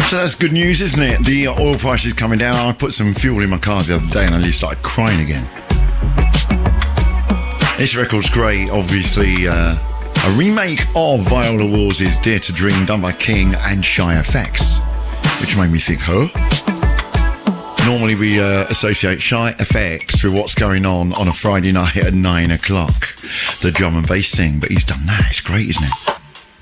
So that's good news, isn't it? The oil price is coming down. I put some fuel in my car the other day and I just started crying again. This record's great, obviously. A remake of Viola Walls' Dare to Dream, done by King and Shy FX, which made me think, huh? Normally we associate Shy FX with what's going on a Friday night at 9 o'clock. The drum and bass thing, but he's done that. It's great, isn't it?